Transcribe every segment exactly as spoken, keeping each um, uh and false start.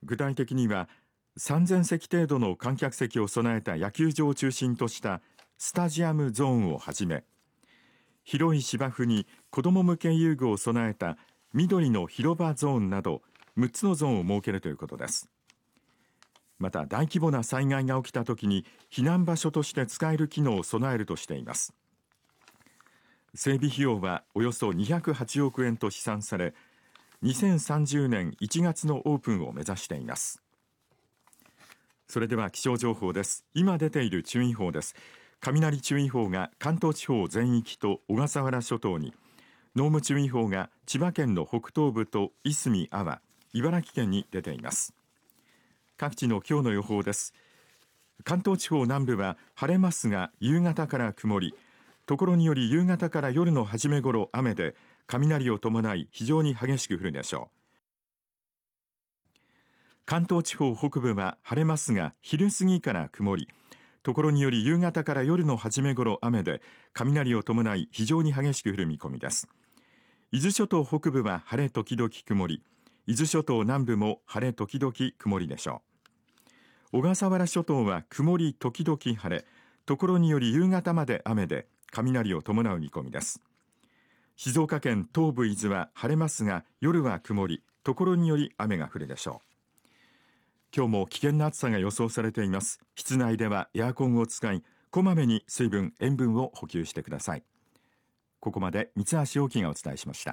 具体的にはさんぜん席程度の観客席を備えた野球場を中心としたスタジアムゾーンをはじめ、広い芝生に子ども向け遊具を備えた緑の広場ゾーンなどむっつのゾーンを設けるということです。また大規模な災害が起きたときに避難場所として使える機能を備えるとしています。整備費用はおよそにひゃくはちおくえんと試算され、にせんさんじゅうねんいちがつのオープンを目指しています。それでは気象情報です。今出ている注意報です。雷注意報が関東地方全域と小笠原諸島に、濃霧注意報が千葉県の北東部といすみ安房、茨城県に出ています。各地の今日の予報です。関東地方南部は晴れますが夕方から曇り、ところにより夕方から夜の初め頃雨で、雷を伴い非常に激しく降るでしょう。関東地方北部は晴れますが昼過ぎから曇り、ところにより夕方から夜の初め頃雨で、雷を伴い非常に激しく降る見込みです。伊豆諸島北部は晴れ時々曇り、伊豆諸島南部も晴れ時々曇りでしょう。小笠原諸島は曇り時々晴れ、ところにより夕方まで雨で、雷を伴う見込みです。静岡県東部伊豆は晴れますが夜は曇り、ところにより雨が降るでしょう。今日も危険な暑さが予想されています。室内ではエアコンを使い、こまめに水分・塩分を補給してください。ここまで三橋大樹がお伝えしました。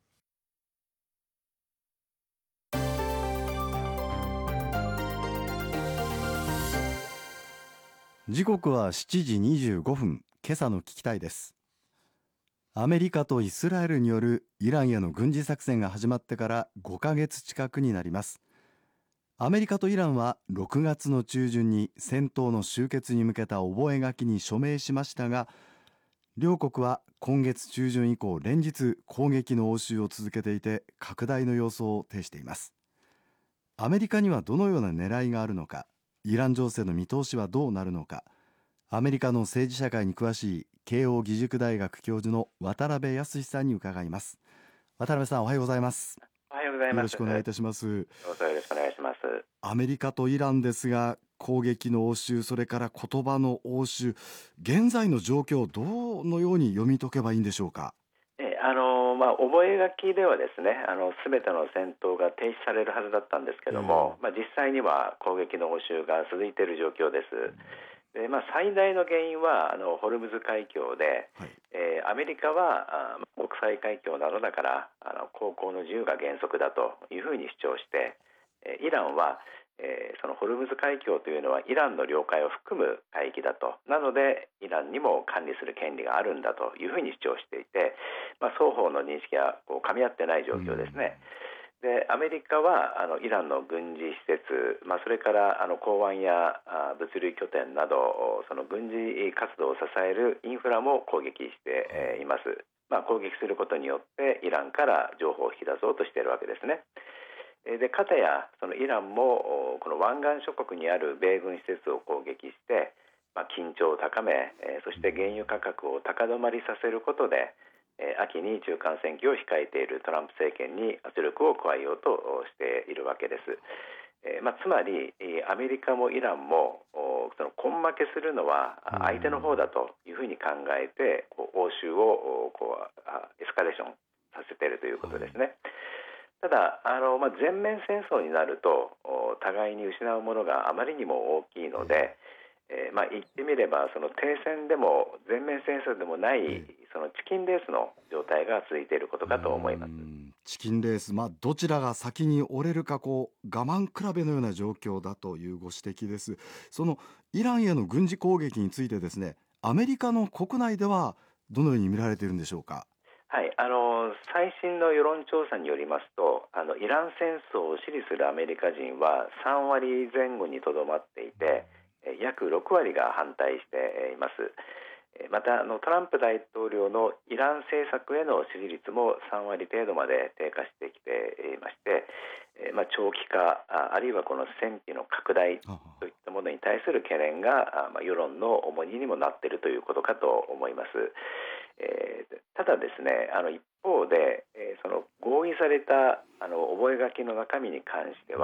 時刻はしちじにじゅうごふん、今朝の聞きたいです。アメリカとイスラエルによるイランへの軍事作戦が始まってからごかげつ近くになります。アメリカとイランはろくがつの中旬に戦闘の終結に向けた覚書に署名しましたが、両国は今月中旬以降連日攻撃の応酬を続けていて、拡大の様相を呈しています。アメリカにはどのような狙いがあるのか、イラン情勢の見通しはどうなるのか、アメリカの政治社会に詳しい慶應義塾大学教授の渡辺康さんに伺います。渡辺さん、おはようございます。 おはようございます。 よろしくお願いいたします。 どうぞよろしくお願いします。 アメリカとイランですが、攻撃の応酬、それから言葉の応酬、現在の状況をどのように読み解けばいいんでしょうか。 えあのまあ、覚書ではですね、あの全ての戦闘が停止されるはずだったんですけども、えーまあ、実際には攻撃の応酬が続いている状況です。でまあ、最大の原因はあのホルムズ海峡で、はいえー、アメリカはあ国際海峡などだからあの航行の自由が原則だというふうに主張して、えー、イランは、えー、そのホルムズ海峡というのはイランの領海を含む海域だと、なのでイランにも管理する権利があるんだというふうに主張していて、まあ、双方の認識がこう噛み合ってない状況ですね。でアメリカはあのイランの軍事施設、まあ、それからあの港湾やあ物流拠点などその軍事活動を支えるインフラも攻撃して、えー、います。まあ、攻撃することによってイランから情報を引き出そうとしているわけですね。でかたやそのイランもこの湾岸諸国にある米軍施設を攻撃して、まあ、緊張を高め、えー、そして原油価格を高止まりさせることで秋に中間選挙を控えているトランプ政権に圧力を加えようとしているわけです。えーまあ、つまりアメリカもイランもその根負けするのは相手の方だというふうに考えてこう応酬をこうエスカレーションさせているということですね。はい、ただあの、まあ、全面戦争になると互いに失うものがあまりにも大きいので、えーまあ、言ってみればその停戦でも全面戦争でもない、えー、そのチキンレースの状態が続いていることかと思います。 チキンレース、まあ、どちらが先に折れるかこう我慢比べのような状況だというご指摘です。そのイランへの軍事攻撃についてですね、アメリカの国内ではどのように見られているんでしょうか。 はい、あの最新の世論調査によりますと、あのイラン戦争を支持するアメリカ人はさんわりぜん後にとどまっていて、約ろくわりが反対しています。またあのトランプ大統領のイラン政策への支持率もさんわり程度まで低下してきていまして、まあ、長期化あるいはこの戦費の拡大といったものに対する懸念が、まあ、世論の重荷にもなっているということかと思います。えー、ただですね、あの一方で、えー、その合意されたあの覚書の中身に関しては